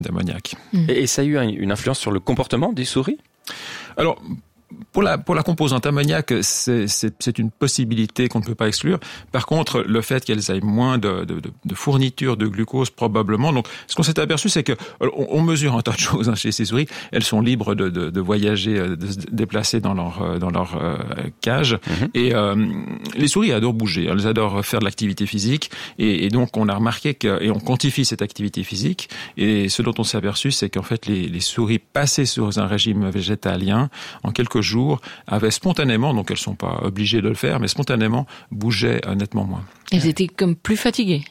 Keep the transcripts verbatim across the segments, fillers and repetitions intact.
d'ammoniac. Mmh. Et, et ça a eu une influence sur le comportement des souris ? Alors, Pour la, pour la composante ammoniac, c'est, c'est, c'est une possibilité qu'on ne peut pas exclure. Par contre, le fait qu'elles aient moins de, de, de fourniture de glucose, probablement. Donc, ce qu'on s'est aperçu, c'est que on, on mesure un tas de choses hein, chez ces souris. Elles sont libres de, de, de voyager, de se déplacer dans leur, dans leur euh, cage. Mm-hmm. Et euh, les souris adorent bouger. Elles adorent faire de l'activité physique. Et, et donc, on a remarqué que, et on quantifie cette activité physique. Et ce dont on s'est aperçu, c'est qu'en fait, les, les souris passées sur un régime végétalien, en quelques jours, avaient spontanément, donc elles ne sont pas obligées de le faire, mais spontanément bougeaient nettement moins. Elles étaient comme plus fatiguées.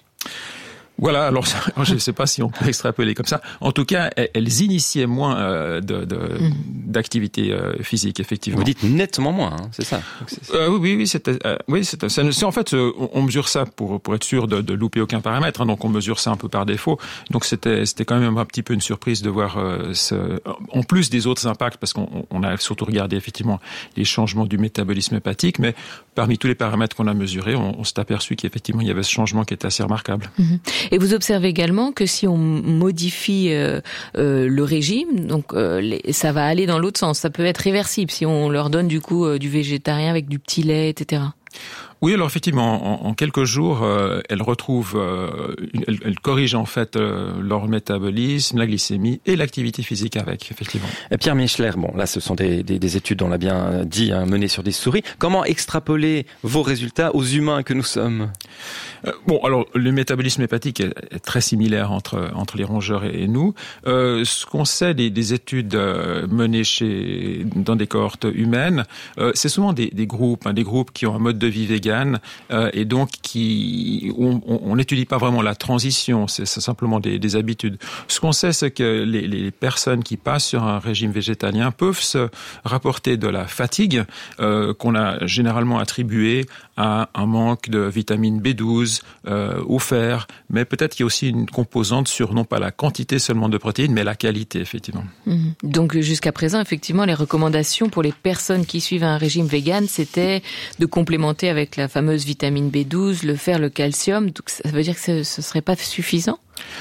Voilà, alors je ne sais pas si on peut extrapoler comme ça. En tout cas, elles initiaient moins euh, de, de, mmh. d'activité euh, physique, effectivement. Vous dites nettement moins, hein, c'est ça c'est... Euh, Oui, oui, c'était, euh, oui, c'était, c'est, c'est en fait, euh, on, on mesure ça pour pour être sûr de, de louper aucun paramètre. Hein, donc on mesure ça un peu par défaut. Donc c'était c'était quand même un petit peu une surprise de voir euh, ce, en plus des autres impacts, parce qu'on on a surtout regardé effectivement les changements du métabolisme hépatique, mais parmi tous les paramètres qu'on a mesurés, on, on s'est aperçu qu'effectivement il y avait ce changement qui était assez remarquable. Mmh. Et vous observez également que si on modifie euh, euh, le régime, donc euh, les, ça va aller dans l'autre sens. Ça peut être réversible si on leur donne du coup euh, du végétarien avec du petit lait, et cetera. Oui, alors effectivement, en, en quelques jours, euh, elles retrouvent, euh, une, elles, elles corrigent en fait euh, leur métabolisme, la glycémie et l'activité physique avec, effectivement. Et Pierre Michler, bon, là, ce sont des, des, des études, on l'a bien dit, hein, menées sur des souris. Comment extrapoler vos résultats aux humains que nous sommes ? euh, Bon, alors le métabolisme hépatique est, est très similaire entre entre les rongeurs et, et nous. Euh, ce qu'on sait des, des études euh, menées chez dans des cohortes humaines, euh, c'est souvent des, des groupes, hein, des groupes qui ont un mode de vie végan. Euh, et donc qui on n'étudie pas vraiment la transition, c'est, c'est simplement des, des habitudes. Ce qu'on sait, c'est que les, les personnes qui passent sur un régime végétalien peuvent se rapporter de la fatigue euh, qu'on a généralement attribuée à un manque de vitamine B douze, euh, au fer, mais peut-être qu'il y a aussi une composante sur non pas la quantité seulement de protéines, mais la qualité, effectivement. Mmh. Donc jusqu'à présent, effectivement, les recommandations pour les personnes qui suivent un régime vegan, c'était de complémenter avec la fameuse vitamine B douze, le fer, le calcium. Donc ça veut dire que ce ne serait pas suffisant ?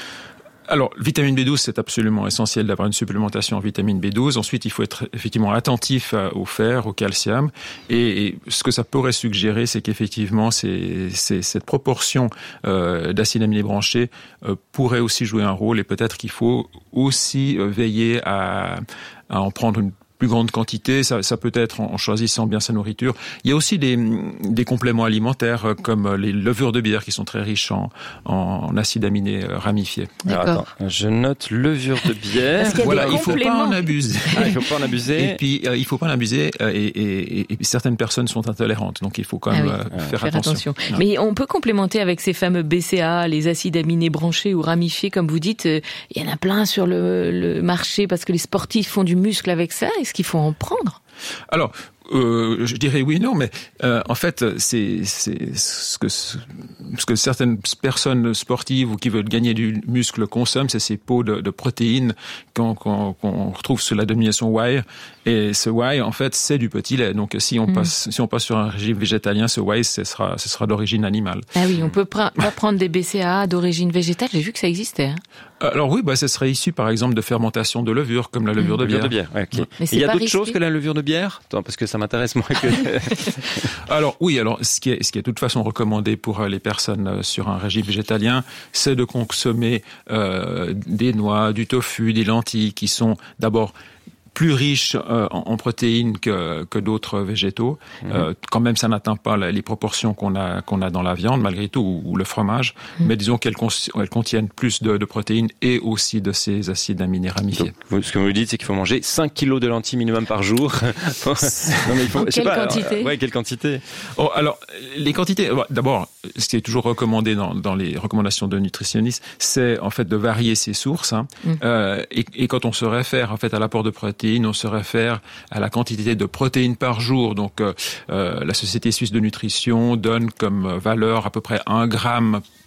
Alors, vitamine B douze, c'est absolument essentiel d'avoir une supplémentation en vitamine B douze. Ensuite, il faut être effectivement attentif au fer, au calcium. Et, et ce que ça pourrait suggérer, c'est qu'effectivement, c'est, c'est, cette proportion euh, d'acides aminés branchés euh, pourrait aussi jouer un rôle. Et peut-être qu'il faut aussi euh, veiller à, à en prendre une plus grande quantité, ça, ça peut être en choisissant bien sa nourriture. Il y a aussi des, des compléments alimentaires comme les levures de bière qui sont très riches en, en acides aminés ramifiés. Alors, attends, je note levure de bière. Voilà, il faut pas en abuser. Ah, il faut pas en abuser. Et puis euh, il faut pas en abuser euh, et, et, et, et certaines personnes sont intolérantes, donc il faut quand même ah oui. euh, faire, faire attention. attention. Mais on peut complémenter avec ces fameux B C A A, les acides aminés branchés ou ramifiés, comme vous dites. Il y en a plein sur le, le marché parce que les sportifs font du muscle avec ça. Est-ce qu'il faut en prendre ? Alors, euh, je dirais oui, non, mais euh, en fait, c'est, c'est ce que ce que certaines personnes sportives ou qui veulent gagner du muscle consomment, c'est ces pots de, de protéines qu'on, qu'on, qu'on retrouve sous la dénomination whey. Et ce whey, en fait, c'est du petit lait. Donc, si on mmh. passe, si on passe sur un régime végétalien, ce whey, ce sera, ce sera d'origine animale. Ah oui, on peut pas prendre des B C A A d'origine végétale. J'ai vu que ça existait. Hein. Alors oui, bah, ce serait issu, par exemple, de fermentation de levure, comme la levure mmh. de bière. De bière. Ouais, okay. Mais il y a d'autres risqué. choses que la levure de bière ? Attends, parce que ça m'intéresse moins que... Alors oui, alors ce qui est, ce qui est de toute façon recommandé pour les personnes sur un régime végétalien, c'est de consommer euh, des noix, du tofu, des lentilles qui sont d'abord plus riches euh, en, en protéines que, que d'autres végétaux. Mmh. Euh, quand même, ça n'atteint pas les proportions qu'on a, qu'on a dans la viande, malgré tout, ou, ou le fromage. Mmh. Mais disons qu'elles, cons- elles contiennent plus de, de protéines et aussi de ces acides aminés ramifiés. Donc, ce que vous me dites, c'est qu'il faut manger cinq kilos de lentilles minimum par jour. non, mais il faut, en je sais quelle pas, quantité alors, ouais, quelle quantité oh, Alors, les quantités... D'abord, ce qui est toujours recommandé dans, dans les recommandations de nutritionnistes, c'est en fait de varier ses sources. Hein. Mmh. Euh, et, et quand on se réfère en fait à l'apport de protéines, on se réfère à la quantité de protéines par jour. Donc, euh, la Société suisse de nutrition donne comme valeur à peu près un gramme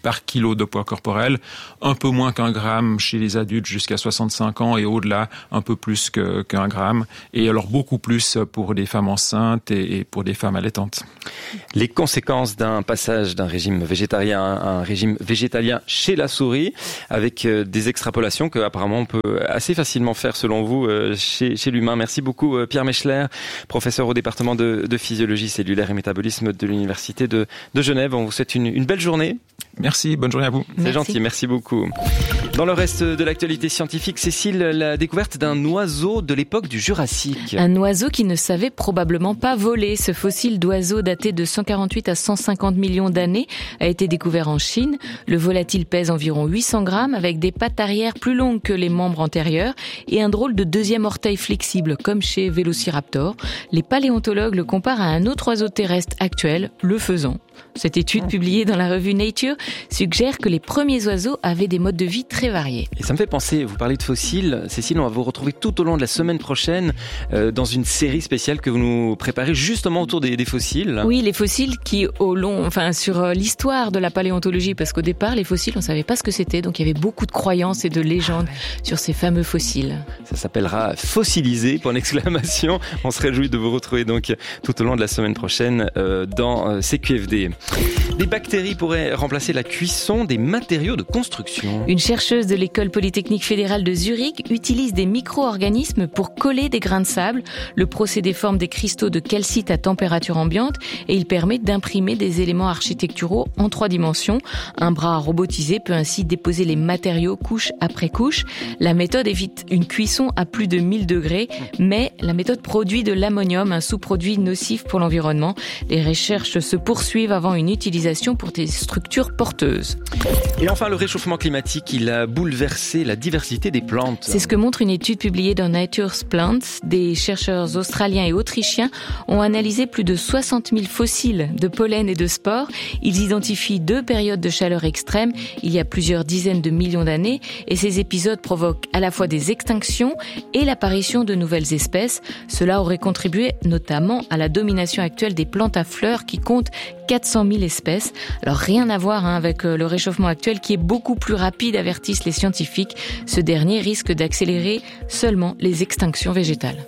par kilo de poids corporel, un peu moins qu'un gramme chez les adultes jusqu'à soixante-cinq ans et au-delà, un peu plus que, qu'un gramme. Et alors beaucoup plus pour des femmes enceintes et, et pour des femmes allaitantes. Les conséquences d'un passage d'un régime végétarien à un régime végétalien chez la souris, avec des extrapolations que apparemment on peut assez facilement faire selon vous chez, chez l'humain. Merci beaucoup Pierre Mechler, professeur au département de, de physiologie cellulaire et métabolisme de l'Université de, de Genève. On vous souhaite une, une belle journée. Merci, bonne journée à vous. C'est gentil, merci beaucoup. Dans le reste de l'actualité scientifique, Cécile, la découverte d'un oiseau de l'époque du Jurassique. Un oiseau qui ne savait probablement pas voler. Ce fossile d'oiseau daté de cent quarante-huit à cent cinquante millions d'années a été découvert en Chine. Le volatile pèse environ huit cents grammes avec des pattes arrière plus longues que les membres antérieurs et un drôle de deuxième orteil flexible comme chez Vélociraptor. Les paléontologues le comparent à un autre oiseau terrestre actuel, le faisan. Cette étude publiée dans la revue Nature suggère que les premiers oiseaux avaient des modes de vie très variés. Et ça me fait penser, vous parlez de fossiles, Cécile, on va vous retrouver tout au long de la semaine prochaine euh, dans une série spéciale que vous nous préparez justement autour des, des fossiles. Oui, les fossiles qui au long, enfin sur l'histoire de la paléontologie, parce qu'au départ les fossiles on savait pas ce que c'était, donc il y avait beaucoup de croyances et de légendes ah ouais. sur ces fameux fossiles. Ça s'appellera Fossilisé, point d'exclamation. On se réjouit de vous retrouver donc tout au long de la semaine prochaine euh, dans euh, C Q F D. Des bactéries pourraient remplacer la cuisson des matériaux de construction. Une chercheuse de l'école polytechnique fédérale de Zurich utilise des micro-organismes pour coller des grains de sable. Le procédé forme des cristaux de calcite à température ambiante et il permet d'imprimer des éléments architecturaux en trois dimensions. Un bras robotisé peut ainsi déposer les matériaux couche après couche. La méthode évite une cuisson à plus de mille degrés, mais la méthode produit de l'ammonium, un sous-produit nocif pour l'environnement. Les recherches se poursuivent avant une utilisation pour des structures porteuses. Et enfin, le réchauffement climatique, il a bouleversé la diversité des plantes. C'est ce que montre une étude publiée dans Nature's Plants. Des chercheurs australiens et autrichiens ont analysé plus de soixante mille fossiles de pollen et de spores. Ils identifient deux périodes de chaleur extrême il y a plusieurs dizaines de millions d'années et ces épisodes provoquent à la fois des extinctions et l'apparition de nouvelles espèces. Cela aurait contribué notamment à la domination actuelle des plantes à fleurs qui comptent quatre cent mille espèces. Alors rien à voir hein, avec le réchauffement actuel qui est beaucoup plus rapide, avertissent les scientifiques. Ce dernier risque d'accélérer seulement les extinctions végétales.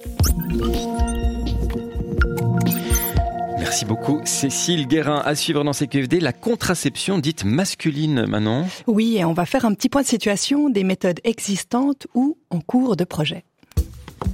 Merci beaucoup Cécile Guérin. À suivre dans C Q F D, la contraception dite masculine, Manon. Oui, et on va faire un petit point de situation des méthodes existantes ou en cours de projet.